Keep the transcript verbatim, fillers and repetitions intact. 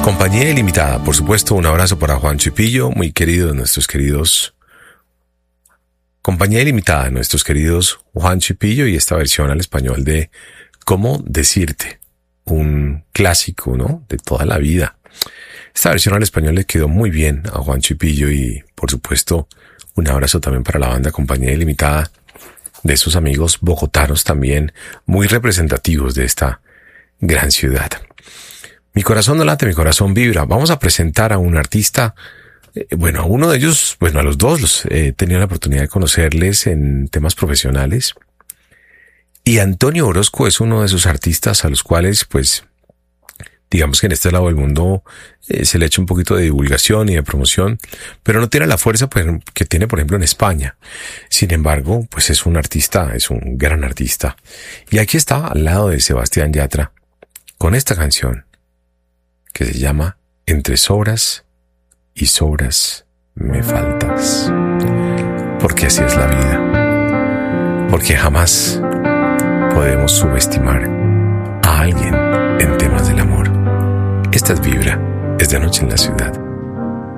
Compañía ilimitada, por supuesto, un abrazo para Juancho y Pillo, muy queridos, nuestros queridos. Compañía ilimitada, nuestros queridos Juancho y Pillo, y esta versión al español de ¿Cómo decirte? Un clásico, ¿no? De toda la vida. Esta versión al español le quedó muy bien a Juancho y Pillo y, por supuesto, un abrazo también para la banda Compañía ilimitada, de esos amigos bogotanos también, muy representativos de esta gran ciudad. Mi corazón no late, mi corazón vibra. Vamos a presentar a un artista, eh, bueno, a uno de ellos, bueno, a los dos los he eh, tenido la oportunidad de conocerles en temas profesionales. Y Antonio Orozco es uno de esos artistas a los cuales, pues, digamos que en este lado del mundo eh, se le echa un poquito de divulgación y de promoción, pero no tiene la fuerza pues, que tiene, por ejemplo, en España. Sin embargo, pues es un artista, es un gran artista. Y aquí está, al lado de Sebastián Yatra, con esta canción, que se llama Entre sobras y sobras me faltas. Porque así es la vida. Porque jamás podemos subestimar a alguien en temas del amor. Esta es Vibra, es de Noche en la Ciudad.